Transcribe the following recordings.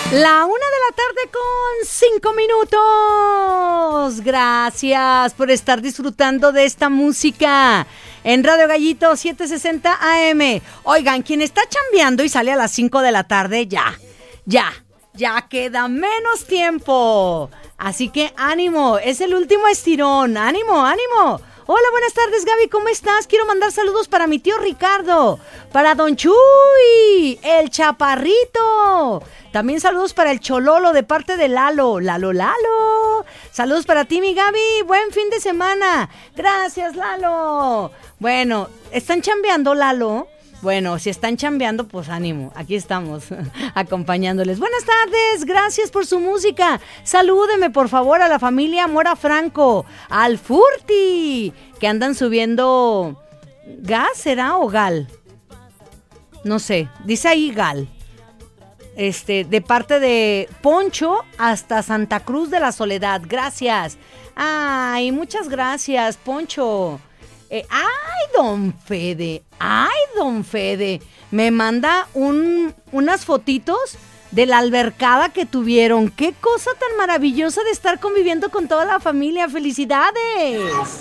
La 1:05 PM. Gracias por estar disfrutando de esta música en Radio Gallito 760 AM. Oigan, quien está chambeando y sale a las 5 de la tarde, ya queda menos tiempo. Así que ánimo, es el último estirón. ¡Ánimo! Hola, buenas tardes, Gaby, ¿cómo estás? Quiero mandar saludos para mi tío Ricardo, para Don Chuy, el Chaparrito. También saludos para el Chololo de parte de Lalo. Saludos para ti, mi Gaby. Buen fin de semana. Gracias, Lalo. Bueno, ¿están chambeando, Lalo? Bueno, si están chambeando, pues ánimo, aquí estamos acompañándoles. Buenas tardes, gracias por su música. Salúdeme, por favor, a la familia Mora Franco, al Furti, que andan subiendo gas, ¿será? ¿O gal? No sé, dice ahí gal. De parte de Poncho hasta Santa Cruz de la Soledad, gracias. Ay, muchas gracias, Poncho. Don Fede, me manda unas fotitos de la albercada que tuvieron. Qué cosa tan maravillosa de estar conviviendo con toda la familia. ¡Felicidades!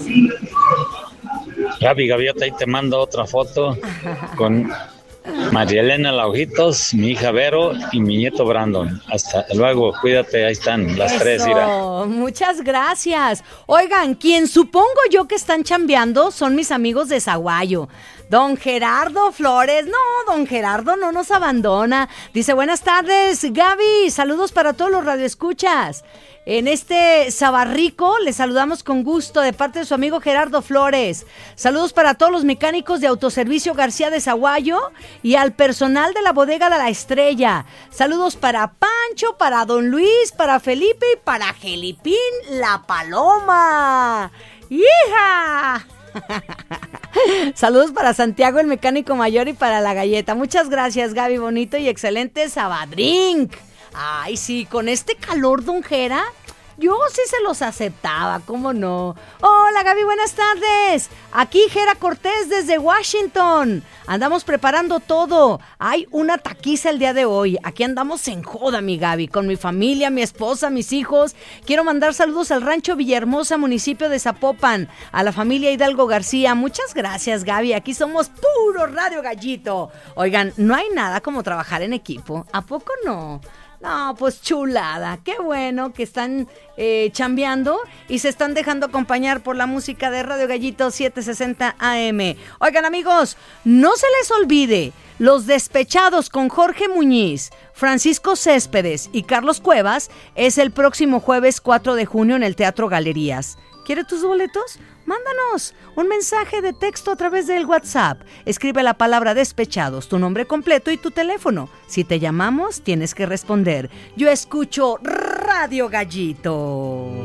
Gaviota, ahí te mando otra foto con María Elena Laujitos, mi hija Vero y mi nieto Brandon. Hasta luego, cuídate, ahí están las tres, mira. Muchas gracias. Oigan, quien supongo yo que están chambeando son mis amigos de Zaguayo. Don Gerardo Flores, don Gerardo no nos abandona. Dice, buenas tardes, Gaby, saludos para todos los radioescuchas. En este Sabarrico les saludamos con gusto de parte de su amigo Gerardo Flores. Saludos para todos los mecánicos de Autoservicio García de Zaguayo y al personal de la bodega de la Estrella. Saludos para Pancho, para Don Luis, para Felipe y para Gelipín la Paloma. ¡Hija! Saludos para Santiago el mecánico mayor y para la galleta. Muchas gracias, Gaby, bonito y excelente Sabadrink. Ay, sí, con este calor, don Jera, yo sí se los aceptaba, ¿cómo no? Hola, Gaby, buenas tardes. Aquí Jera Cortés desde Washington. Andamos preparando todo. Hay una taquiza el día de hoy. Aquí andamos en joda, mi Gaby, con mi familia, mi esposa, mis hijos. Quiero mandar saludos al Rancho Villahermosa, municipio de Zapopan, a la familia Hidalgo García. Muchas gracias, Gaby. Aquí somos puro Radio Gallito. Oigan, no hay nada como trabajar en equipo. ¿A poco no? No, pues chulada, qué bueno que están chambeando y se están dejando acompañar por la música de Radio Gallito 760 AM. Oigan, amigos, no se les olvide, Los Despechados con Jorge Muñiz, Francisco Céspedes y Carlos Cuevas es el próximo jueves 4 de junio en el Teatro Galerías. ¿Quieres tus boletos? Mándanos un mensaje de texto a través del WhatsApp. Escribe la palabra Despechados, tu nombre completo y tu teléfono. Si te llamamos, tienes que responder. Yo escucho Radio Gallito.